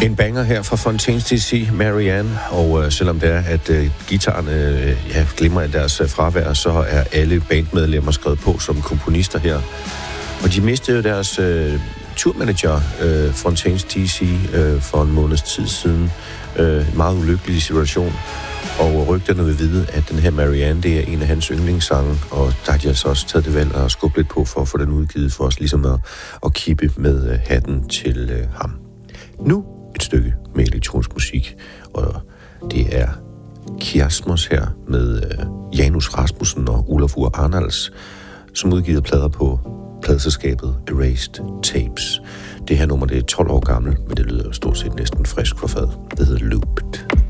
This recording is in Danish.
En banger her fra Fontaines DC, Marianne, og selvom det er, at guitarerne glemmer af deres fravær, så er alle bandmedlemmer skrevet på som komponister her. Og de mistede jo deres turmanager, Fontaines DC, for en måneds tid siden. En meget ulykkelig situation. Og rygterne vil vide, at den her Marianne, det er en af hans yndlingssange, og der har de altså også taget det valg og skubbet lidt på for at få den udgivet for os, ligesom at kippe med hatten til ham. Nu et stykke med elektronisk musik, og det er Kiasmos her med Janus Rasmussen og Olafur Arnalds, som udgivet plader på pladeselskabet Erased Tapes. Det her nummer, det er 12 år gammelt, men det lyder stort set næsten frisk for fad. Det hedder Looped.